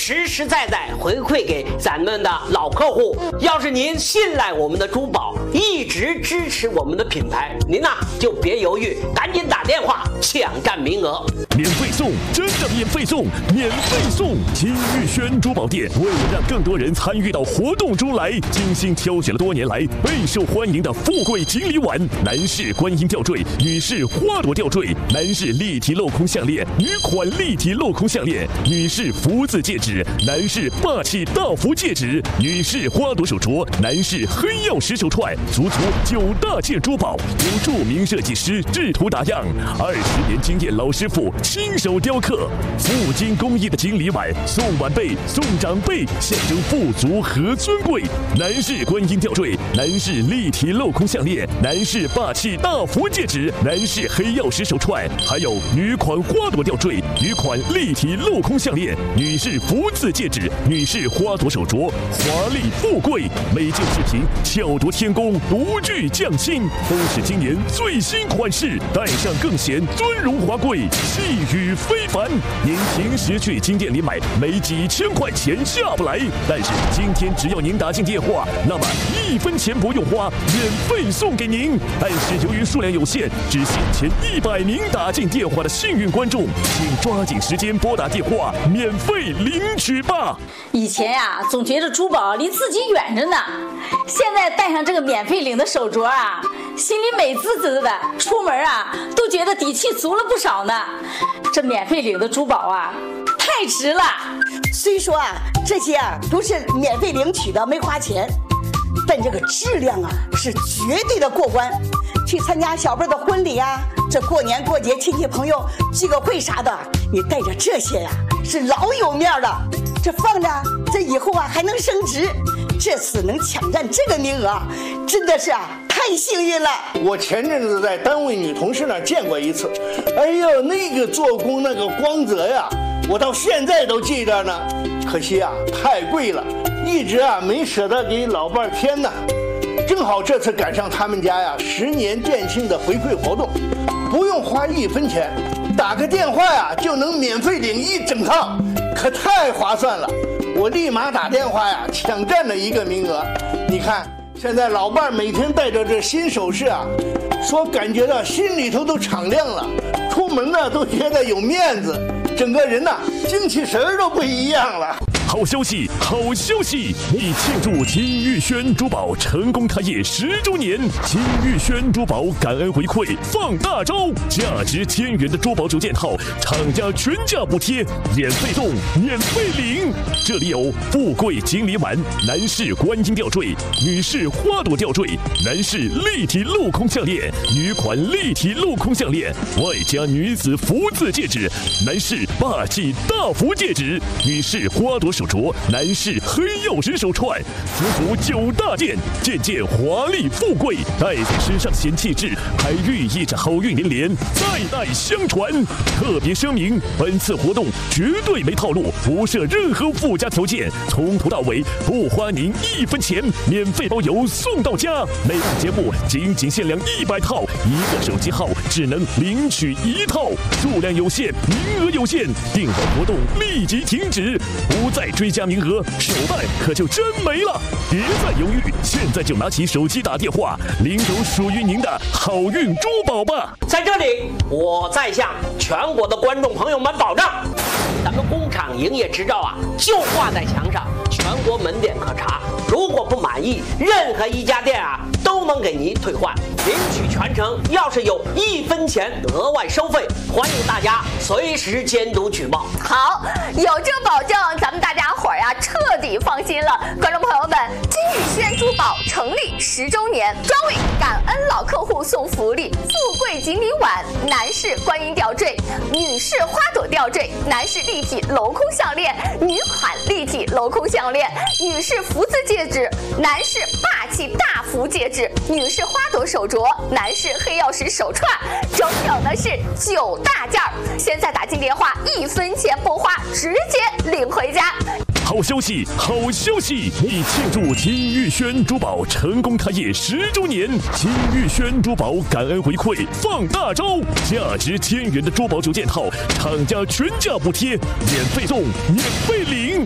实实在在回馈给咱们的老客户。要是您信赖我们的珠宝，一直支持我们的品牌，您呐就别犹豫，赶紧打电话抢占名额。 免费送，真的免费送，免费送！金玉轩珠宝店为了让更多人参与到活动中来，精心挑选了多年来备受欢迎的富贵锦鲤碗、男士观音吊坠、女士花朵吊坠、男士立体镂空项链、女款立体镂空项链、女士福字戒指、男士霸气大福戒指、女士花朵手镯、男士黑曜石手串，足足9大件珠宝，由著名设计师制图打样，20年经验老师傅亲手雕刻，富金工艺的锦鲤碗，送晚辈送长辈，象征富足和尊贵。男士观音吊坠，男士立体镂空项链，男士霸气大福戒指，男士黑曜石手串，还有女款花朵吊坠、女款立体镂空项链、女士福字戒指、女士花朵手镯，华丽富贵，每件饰品巧夺天工，独具匠心，都是今年最新款式，戴上更显尊荣华贵，气宇非凡。您平时去金店里买，没几千块钱下不来，但是今天只要您打进电话，那么1分钱不用花，免费送给您。但是由于数量有限，只限前100名打进电话的幸运观众，请抓紧时间拨打电话，免费领取吧。 以前呀，总觉得珠宝离自己远着呢，现在戴上这个免费领的手镯啊，心里美滋滋的，出门啊都觉得底气足了不少呢。这免费领的珠宝啊，太值了。 虽说啊，这些啊都是免费领取的，没花钱，但这个质量啊是绝对的过关。去参加小辈的婚礼啊，这过年过节亲戚朋友聚个会啥的，你带着这些呀，是老有面了。这放着，这以后啊还能升值。这次能抢占这个名额，真的是啊太幸运了。 我前阵子在单位女同事那儿见过一次，哎呦，那个做工那个光泽呀，我到现在都记着呢。可惜啊太贵了，一直啊没舍得给老伴添呢。正好这次赶上他们家呀10年店庆的回馈活动，不用花1分钱，打个电话呀就能免费领1整套，可太划算了。我立马打电话呀抢占了一个名额。你看现在老伴每天带着这新首饰啊，说感觉到心里头都敞亮了，出门呢都觉得有面子，整个人呐精气神都不一样了。 好消息，好消息！你庆祝金玉轩珠宝成功开业10周年，金玉轩珠宝感恩回馈放大招，价值1000元的珠宝9件套，厂家全价补贴，免费送，免费领。这里有富贵锦鲤碗、男士观音吊坠、女士花朵吊坠、男士立体镂空项链、女款立体镂空项链，外加女子福字戒指、男士霸气大福戒指、女士花朵手镯、男士黑曜石手串，足足9大件，件件华丽富贵，戴在身上显气质，还寓意着好运连连，代代相传。特别声明，本次活动绝对没套路，不设任何附加条件，从头到尾不花您1分钱，免费包邮送到家。每档节目仅限量100套，1个手机号只能领取1套，数量有限，名额有限，订单活动立即停止，不再追加名额，手办可就真没了。别再犹豫，现在就拿起手机打电话，领走属于您的好运珠宝吧。 在这里，我再向全国的观众朋友们保障，咱们工厂营业执照啊就挂在墙上，全国门店可查。如果不满意，任何一家店啊都能给您退换，领取全程要是有1分钱额外收费，欢迎大家随时监督举报。 好，有这保证，咱们大家伙儿呀彻底放心了。观众朋友们，金玉轩珠宝成立10周年，专为感恩老客户送福利，富贵锦鲤碗、男士观音吊坠、女士花朵吊坠、男士立体镂空项链、女款立体镂空项链、女士福字戒指、男士霸气大福戒指、女士花朵手镯、男士黑曜石手串，整整的是9大件儿。现在打进电话1分钱不花，直接领回家。 好消息，好消息！你庆祝金玉轩珠宝成功开业10周年，金玉轩珠宝感恩回馈放大招，价值1000元的珠宝9件套，厂家全价补贴，免费送，免费领。